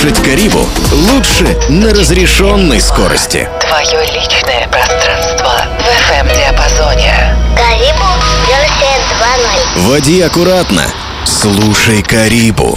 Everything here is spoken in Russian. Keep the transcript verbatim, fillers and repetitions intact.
Слушать Карибу лучше на разрешенной скорости. Твое личное пространство в эф эм-диапазоне. Карибу версия два ноль. Води аккуратно. Слушай Карибу.